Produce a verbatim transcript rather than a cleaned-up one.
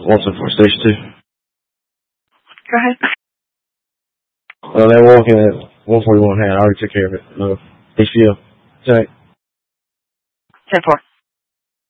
one seven four, station two. Go ahead. Uh, they're walking at one forty-one hand. I already took care of it. Uh, H B O. Sorry. ten four.